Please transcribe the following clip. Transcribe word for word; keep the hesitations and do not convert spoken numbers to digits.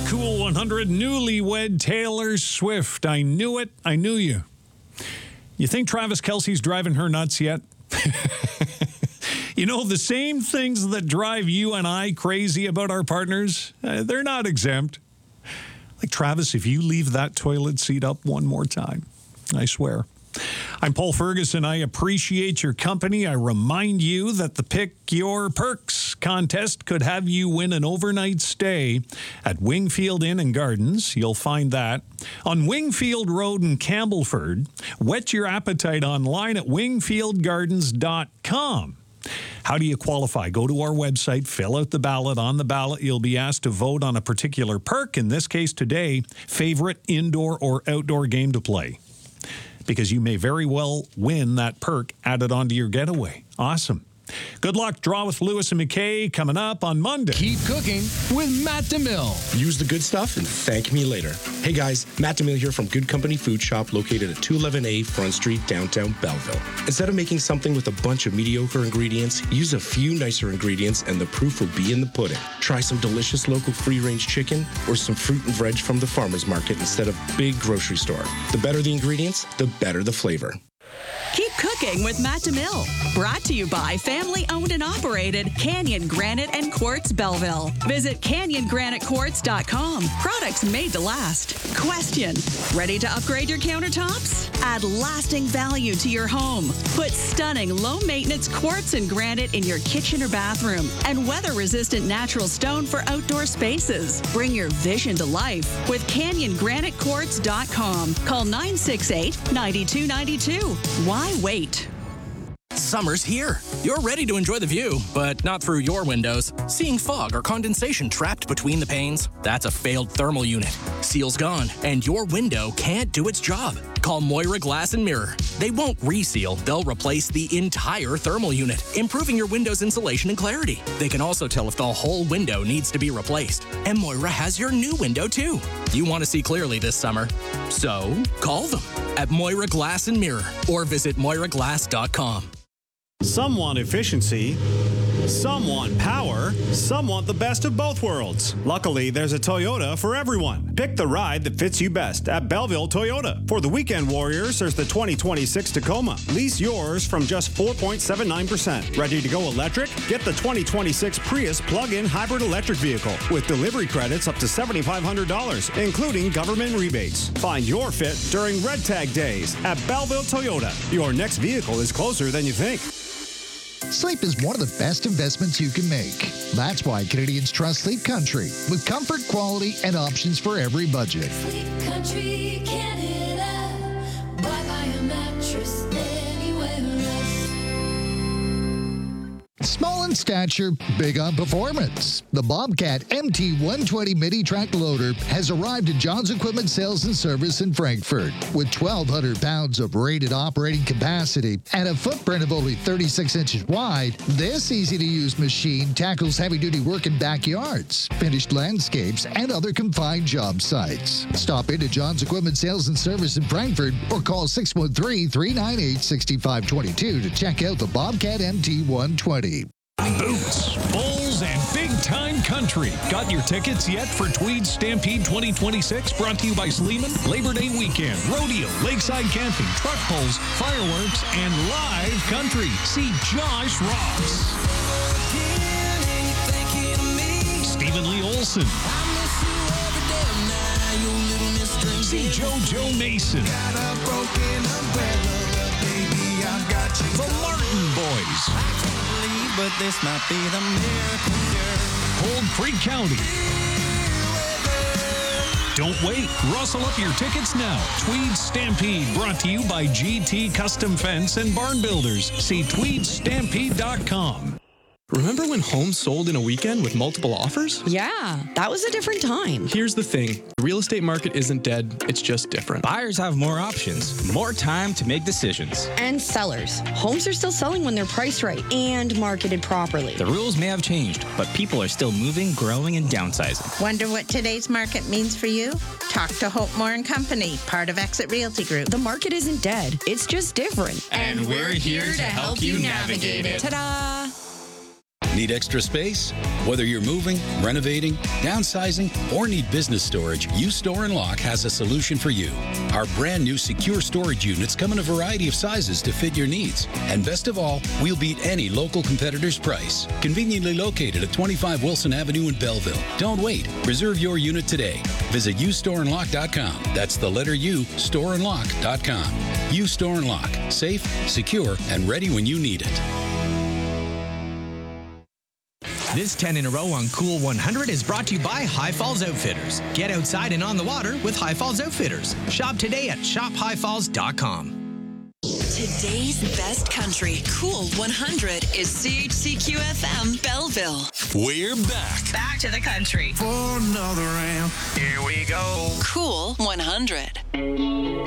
Cool one hundred, newlywed Taylor Swift. I knew it. I knew you. You think Travis Kelce's driving her nuts yet? You know, the same things that drive you and I crazy about our partners, uh, they're not exempt. Like, Travis, if you leave that toilet seat up one more time, I swear. I'm Paul Ferguson. I appreciate your company. I remind you that the Pick Your Perks contest could have you win an overnight stay at Wingfield Inn and Gardens. You'll find that on Wingfield Road in Campbellford. Whet your appetite online at wingfield gardens dot com. How do you qualify? Go to our website, fill out the ballot. On the ballot, you'll be asked to vote on a particular perk. In this case today, favorite indoor or outdoor game to play. Because you may very well win that perk added onto your getaway. Awesome. Good luck. Draw with Lewis and McKay coming up on Monday. Keep cooking with Matt DeMille. Use the good stuff and thank me later. Hey guys, Matt DeMille here from Good Company Food Shop located at two eleven A Front Street, downtown Belleville. Instead of making something with a bunch of mediocre ingredients, use a few nicer ingredients and the proof will be in the pudding. Try some delicious local free-range chicken or some fruit and veg from the farmer's market instead of big grocery store. The better the ingredients, the better the flavor. Keep cooking with Matt DeMille. Brought to you by family-owned and operated Canyon Granite and Quartz Belleville. Visit canyon granite quartz dot com. Products made to last. Question: ready to upgrade your countertops? Add lasting value to your home. Put stunning low-maintenance quartz and granite in your kitchen or bathroom and weather-resistant natural stone for outdoor spaces. Bring your vision to life with canyon granite quartz dot com. Call nine six eight, nine two nine two. Why wait? Summer's here. You're ready to enjoy the view, but not through your windows. Seeing fog or condensation trapped between the panes? That's a failed thermal unit. Seal's gone, and your window can't do its job. Call Moira Glass and Mirror. They won't reseal, they'll replace the entire thermal unit, improving your window's insulation and clarity. They can also tell if the whole window needs to be replaced. And Moira has your new window too. You want to see clearly this summer? So, call them at Moira Glass and Mirror or visit moira glass dot com. Some want efficiency, some want power, some want the best of both worlds. Luckily, there's a Toyota for everyone. Pick the ride that fits you best at Belleville Toyota. For the weekend warriors, there's the twenty twenty-six Tacoma. Lease yours from just four point seven nine percent. Ready to go electric? Get the twenty twenty-six Prius plug-in hybrid electric vehicle with delivery credits up to seven thousand five hundred dollars, including government rebates. Find your fit during Red Tag Days at Belleville Toyota. Your next vehicle is closer than you think. Sleep is one of the best investments you can make. That's why Canadians trust Sleep Country, with comfort, quality, and options for every budget. Sleep Country, Canada. Why buy a mattress anywhere else? Small in stature, big on performance. The Bobcat M T one twenty Mini Track Loader has arrived at John's Equipment Sales and Service in Frankfurt. With twelve hundred pounds of rated operating capacity and a footprint of only thirty-six inches wide, this easy-to-use machine tackles heavy-duty work in backyards, finished landscapes, and other confined job sites. Stop into John's Equipment Sales and Service in Frankfurt or call six one three, three nine eight, six five two two to check out the Bobcat M T one twenty. Boots, bowls, and big-time country. Got your tickets yet for Tweed Stampede twenty twenty-six? Brought to you by Sleeman. Labor Day weekend, rodeo, lakeside camping, truck pulls, fireworks, and live country. See Josh Ross, Stephen Lee Olson. See JoJo Mason. The Martin Boys. But this might be the miracle cure. Cold Creek County. Don't wait. Rustle up your tickets now. Tweed Stampede, brought to you by G T Custom Fence and Barn Builders. See tweed stampede dot com. Remember when homes sold in a weekend with multiple offers? Yeah, that was a different time. Here's the thing. The real estate market isn't dead. It's just different. Buyers have more options, more time to make decisions. And sellers. Homes are still selling when they're priced right and marketed properly. The rules may have changed, but people are still moving, growing, and downsizing. Wonder what today's market means for you? Talk to Hope Moore and Company, part of Exit Realty Group. The market isn't dead. It's just different. And we're here to help you navigate it. Ta-da! Need extra space? Whether you're moving, renovating, downsizing, or need business storage, U-Store and Lock has a solution for you. Our brand new secure storage units come in a variety of sizes to fit your needs. And best of all, we'll beat any local competitor's price. Conveniently located at twenty-five Wilson Avenue in Belleville. Don't wait. Reserve your unit today. Visit u store and lock dot com. That's the letter U, store and lock dot com. U-Store and Lock. Safe, secure, and ready when you need it. This ten in a row on Cool one hundred is brought to you by High Falls Outfitters. Get outside and on the water with High Falls Outfitters. Shop today at shop high falls dot com. Today's best country, Cool one hundred, is C H C Q F M Belleville. We're back. Back to the country. For another round. Here we go. Cool one hundred.